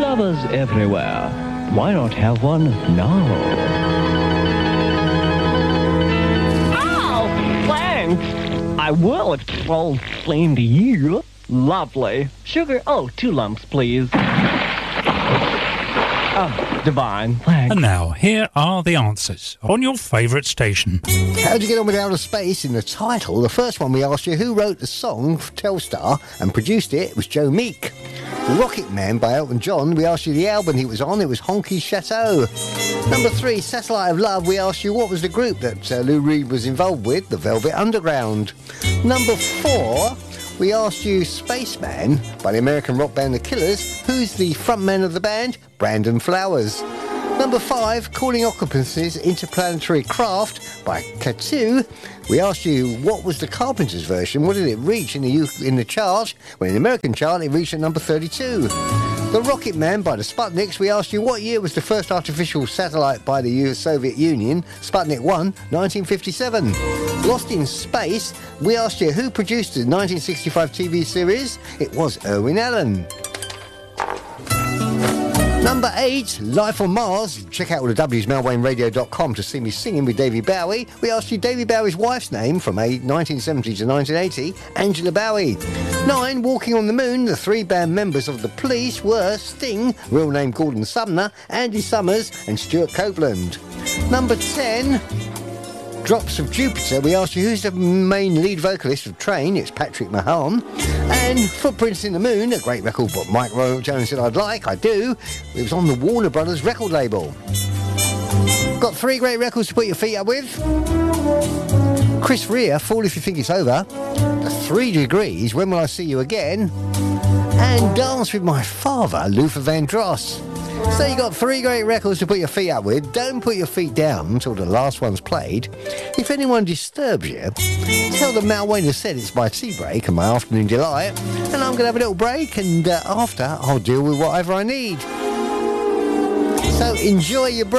lovers everywhere. Why not have one now? Oh, thanks. I will if it's all the same to you. Lovely. Sugar, 2 lumps, please. Oh, divine. Thanks. And now, here are the answers on your favourite station. How'd you get on with Outer Space? In the title, the first one we asked you, who wrote the song for Telstar and produced it? It was Joe Meek. Rocket Man by Elton John, we asked you the album he was on. It was Honky Chateau. Number 3, Satellite of Love, we asked you what was the group that Lou Reed was involved with, the Velvet Underground. Number 4, we asked you Spaceman by the American rock band The Killers. Who's the frontman of the band? Brandon Flowers. Number 5, Calling Occupancy's Interplanetary Craft by K2. We asked you what was the Carpenters version, what did it reach in the chart? Well, in the American chart it reached at number 32. The Rocket Man by the Sputniks, we asked you what year was the first artificial satellite by the Soviet Union? Sputnik 1, 1957. Lost in Space, we asked you who produced the 1965 TV series? It was Irwin Allen. Number 8, Life on Mars. Check out all the W's, melbourneradio.com to see me singing with David Bowie. We asked you David Bowie's wife's name from 1970 to 1980, Angela Bowie. 9, Walking on the Moon. The 3 band members of The Police were Sting, real name Gordon Sumner, Andy Summers and Stuart Copeland. Number 10, Drops of Jupiter. We asked you who's the main lead vocalist of Train. It's Patrick Mahan. And Footprints in the Moon, a great record what Mike Jones said I'd like. I do. It was on the Warner Brothers record label. Got 3 great records to put your feet up with. Chris Rea, Fall If You Think It's Over. The 3 Degrees, When Will I See You Again? And Dance With My Father, Luther Vandross. So you got 3 great records to put your feet up with. Don't put your feet down until the last one's played. If anyone disturbs you, tell them Mal Wayne has said it's my tea break and my afternoon delight, and I'm going to have a little break, and after I'll deal with whatever I need. So enjoy your break.